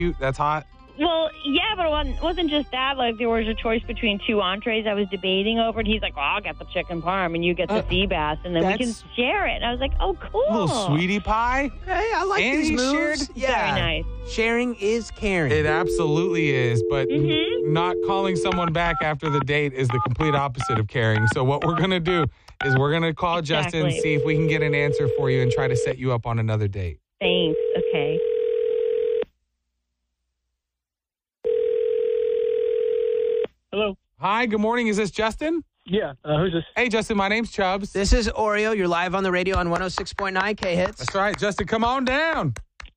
cute? That's hot? Well, yeah, but it wasn't just that. Like, there was a choice between two entrees I was debating over, and he's like, well, I'll get the chicken parm, and you get the sea bass, and then we can share it. And I was like, oh, cool. Little sweetie pie? Hey, I like these moves. Shared? Yeah. Very nice. Sharing is caring. It absolutely is, but not calling someone back after the date is the complete opposite of caring. So what we're going to do is we're going to call Justin, see if we can get an answer for you, and try to set you up on another date. Thanks. Okay. Hello. Hi, good morning. Is this Justin? Yeah. Who's this? Hey, Justin, my name's Chubbs. This is Oreo. You're live on the radio on 106.9 K-Hits. That's right. Justin, come on down.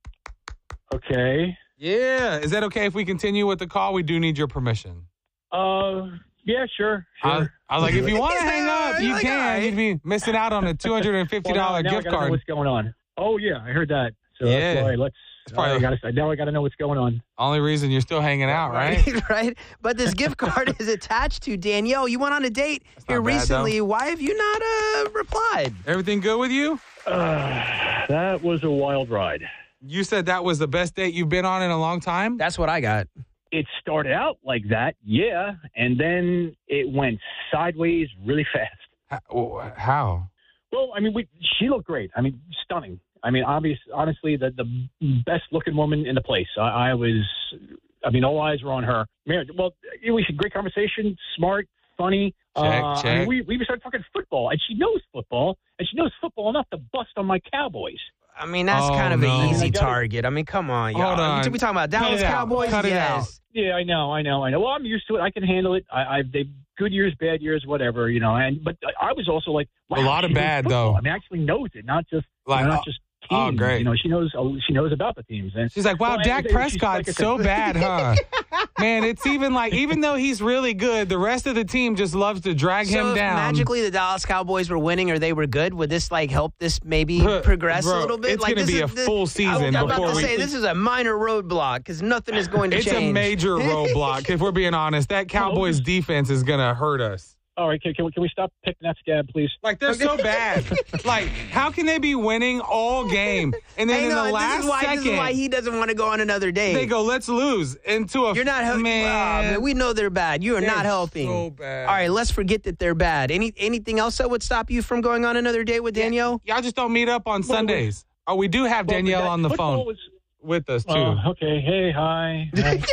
Okay. Yeah. Is that okay if we continue with the call? We do need your permission. Yeah, sure. I was like, if you want to hang up, you Like, can. all right. You'd be missing out on a $250 now gift I gotta card. know what's going on. Oh, yeah, I heard that. So Yeah. that's why now I got to know what's going on. Only reason you're still hanging out, right? Right? But this gift card is attached to Danielle. You went on a date here not bad, recently. Why have you not replied? Everything good with you? That was a wild ride. You said that was the best date you've been on in a long time? That's what I got. It started out like that, yeah, and then it went sideways really fast. How? Well, I mean, she looked great. I mean, stunning. I mean, honestly, the best-looking woman in the place. All eyes were on her. Man, well, we had great conversation, smart, funny. Check. I mean, we started talking football, and she knows football, enough to bust on my Cowboys. I mean, that's kind of an easy target. I mean, come on, y'all. Hold on. We talking about Dallas Cowboys? Cut it out. Yeah, I know. Well, I'm used to it. I can handle it. They've good years, bad years, whatever, but I was also like, wow, A lot of she knows bad, football. though. I mean, actually knows it, not just teams. Oh, great. She knows about the teams. And she's like, wow, Dak Prescott's like so bad, huh? Man, it's even though he's really good, the rest of the team just loves to drag him if down. magically the Dallas Cowboys were winning or they were good, would this help this maybe progress a little bit? It's going to be a full season. I'm about to say this is a minor roadblock because nothing is going to change. It's a major roadblock. If we're being honest, that Cowboys defense is going to hurt us. All right, can we stop picking that scab, please? Like, they're so bad. Like, how can they be winning all game? And then in the last second, this is why he doesn't want to go on another date. They go, let's lose. You're not helping. Man, we know they're bad. You are not helping. So bad. All right, let's forget that they're bad. Anything else that would stop you from going on another date with Danielle? Y'all just don't meet up on Sundays. Oh, we do have Danielle on the phone with us, too. Okay, hey, hi.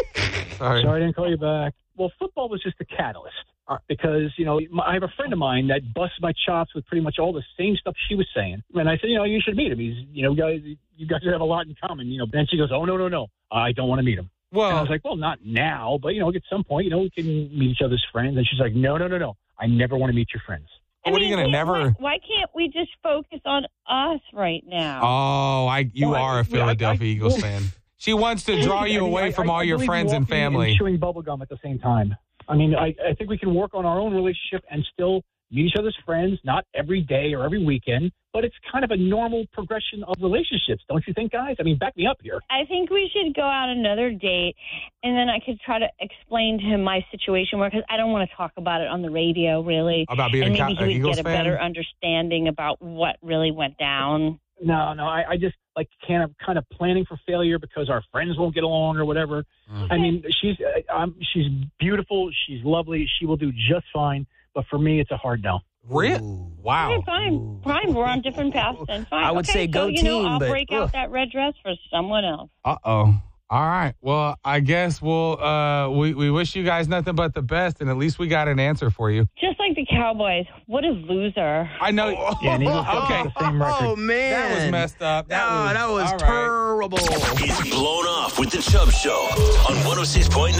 Sorry, I didn't call you back. Well, football was just a catalyst. Because, I have a friend of mine that busts my chops with pretty much all the same stuff she was saying. And I said, you should meet him. He's, you guys have a lot in common, Then she goes, oh, no. I don't want to meet him. Well, and I was like, well, not now, but, at some point, we can meet each other's friends. And she's like, no. I never want to meet your friends. What are you going to never? Why can't we just focus on us right now? Oh, you are a Philadelphia Eagles fan. She wants to draw you away from all your friends and family. And chewing bubblegum at the same time. I mean, I think we can work on our own relationship and still meet each other's friends, not every day or every weekend, but it's kind of a normal progression of relationships, don't you think, guys? I mean, back me up here. I think we should go out another date, and then I could try to explain to him my situation because I don't want to talk about it on the radio, really. About being and maybe he would Eagles get a fan? better understanding about what really went down. No, I just kind of planning for failure because our friends won't get along or whatever. I mean, she's beautiful, she's lovely, she will do just fine. But for me, it's a hard no. Really? Wow. Okay, fine. We're on different paths then. Fine. I would say go team, I'll but break out that red dress for someone else. Uh-oh. All right. Well, I guess we'll we wish you guys nothing but the best, and at least we got an answer for you. Just like the Cowboys. What a loser. I know. Yeah, and okay. The same record. Oh, man. That was messed up. That was all right. terrible. It's Blown Off with the Chubb Show on 106.9